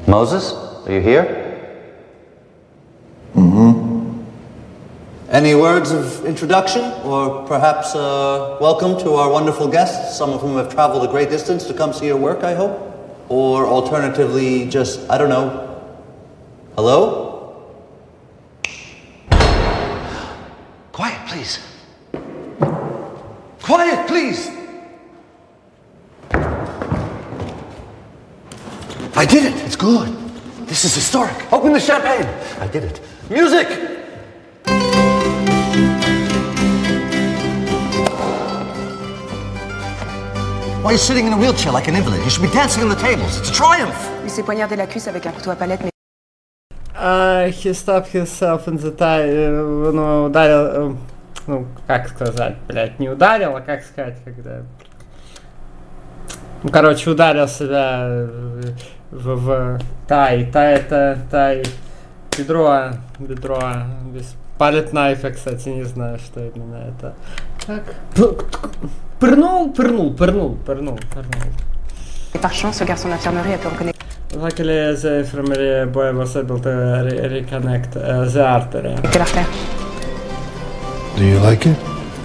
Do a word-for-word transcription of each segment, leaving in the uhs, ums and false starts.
Moses, are you here? Mm-hmm. Any words of introduction, or perhaps uh, welcome to our wonderful guests, some of whom have traveled a great distance to come see your work, I hope? Or alternatively, just, I don't know, hello? Quiet, please. Quiet, please! I did it! It's good. This is historic. Open the champagne. I did it. Music! Why are you sitting in a wheelchair like an invalid? You should be dancing on the tables. It's a triumph! Il s'est poignardé la cuisse avec un couteau à palette, mais... Uh, he stabbed himself in the thigh, uh, ну, ударил, uh, ну, как сказать, блядь, не ударил, а как сказать, когда... Ну, короче, ударил себя в, в тай, тай это, тай, бедро, бедро, без palette knife, кстати, не знаю, что именно это. Как? Пырнул, пырнул, пырнул, пырнул, пырнул. Et par chance, ce garçon d'infirmerie a pu reconnaître. Luckily, the infirmary boy was able to re reconnect uh, the artery. Do you like it?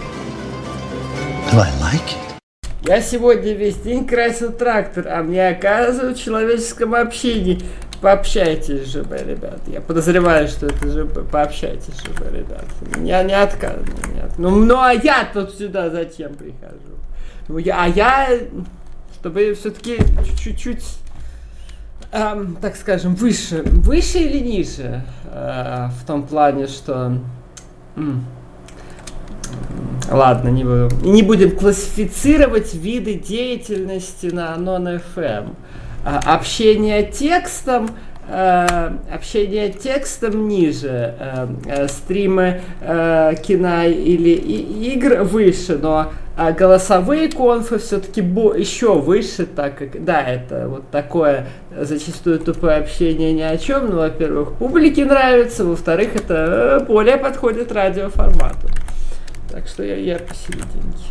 Do I like it? Я сегодня весь день красил трактор, а мне оказывают в человеческом общении. Пообщайтесь же, ребят. Я подозреваю, что это же пообщайтесь же, ребят. Я не отказываю. Ну, ну, а я тут сюда зачем прихожу? Ну, я, а я, чтобы все-таки чуть-чуть, эм, так скажем, выше. Выше или ниже? Э, в том плане, что... М Ладно, не будем, не будем классифицировать виды деятельности на Non-эф эм. А, общение текстом, э, общение текстом ниже, э, э, стримы э, кино или и, игр выше, но э, голосовые конфы все-таки еще выше, так как, да, это вот такое зачастую тупое общение ни о чем, но, во-первых, публике нравится, во-вторых, это более подходит радиоформату. Так что я, я посерединке.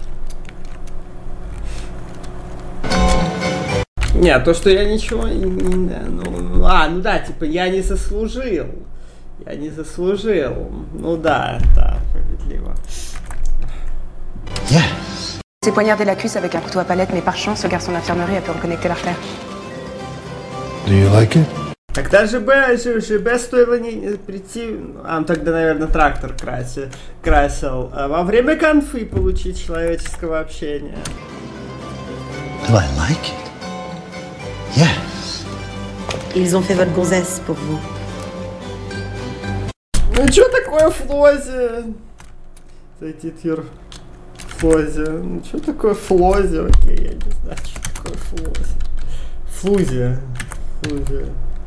Не, то, что я ничего не... не ну, а, ну да, типа, я не заслужил. Я не заслужил. Ну да, да, справедливо. Yes. Il s'est poignardé la cuisse avec un couteau à palette, mais par chance, ce garçon d'infirmerie a pu reconnecter l'artère. Do you like it? Тогда ЖБ, ЖБ стоило не, не прийти, а он тогда, наверное, трактор красил, красил, а во время конфы получить человеческого общения. Do I like it? Yes. Ils ont fait votre gonzesse pour vous. Ну что такое Флози? Зайти тир Флози. Ну что такое Флози? Окей, я не знаю, что такое Флози. Флузи. Флузи.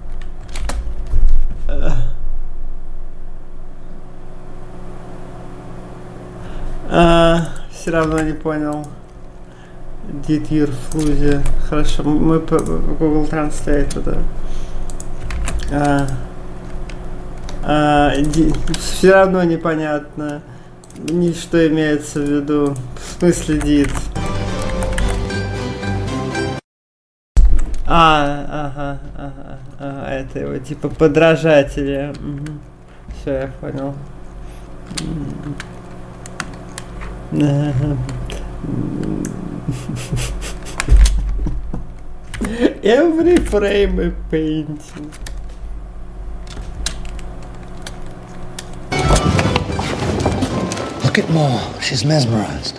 А, все равно не понял. Дитир Флузи. Хорошо, мы по Google Translate, да. А, а, ди, все равно непонятно, что имеется в виду. В смысле дит. А, ага, ага, ага, это его типа подражатели. Угу. Все, я понял. Every frame a painting. Look at Ma. She's mesmerized.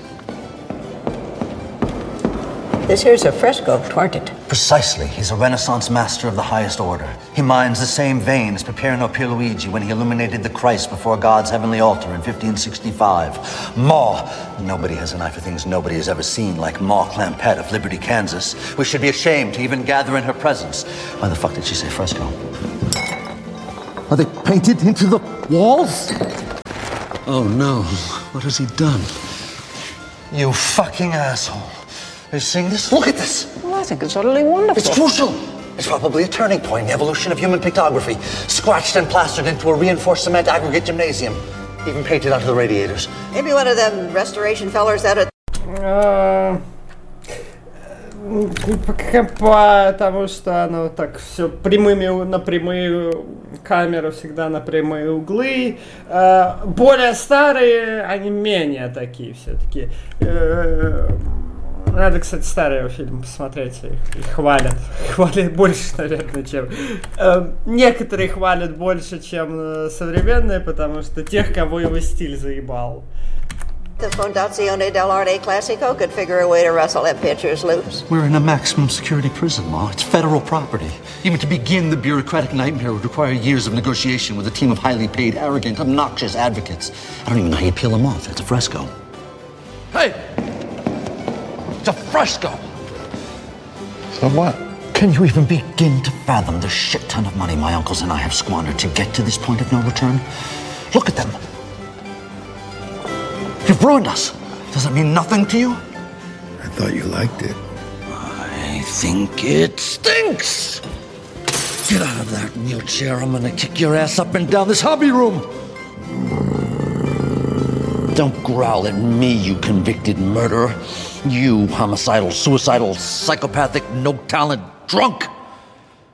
This here's a fresco, tweren't it? Precisely. He's a Renaissance master of the highest order. He mines the same vein as Piperno Pierluigi when he illuminated the Christ before God's heavenly altar in fifteen sixty-five. Ma. Nobody has an eye for things nobody has ever seen, like Ma Clampett of Liberty, Kansas. We should be ashamed to even gather in her presence. Why the fuck did she say fresco? Are they painted into the walls? Oh no. What has he done? You fucking asshole. Are you seeing this? Look at this! Well, I think it's utterly wonderful. It's crucial! It's probably a turning point in the evolution of human pictography. Scratched and plastered into a reinforced cement aggregate gymnasium. Even painted onto the radiators. Maybe one of them restoration fellers out at... Uh, Потому что оно так все прямыми на прямые камеры, всегда на прямые углы. Более старые, они менее такие все-таки. Надо, кстати, старые фильмы посмотреть, их, их хвалят. Хвалят больше, наверное, чем... Э, некоторые хвалят больше, чем современные, потому что тех, кого его стиль заебал. The Fondazione dell'Arte Classico could figure a way to rustle them pictures loose. We're in a maximum security prison, Ma. It's federal property. Even to begin the bureaucratic nightmare would require years of negotiation with a team of highly paid, arrogant, obnoxious advocates. I don't even know how you peel them off. It's a fresco. Hey! It's a fresco! So what? Can you even begin to fathom the shit ton of money my uncles and I have squandered to get to this point of no return? Look at them. You've ruined us. Does it mean nothing to you? I thought you liked it. I think it stinks. Get out of that wheelchair. I'm gonna kick your ass up and down this hobby room. Don't growl at me, you convicted murderer. You homicidal, suicidal, psychopathic, no-talent drunk.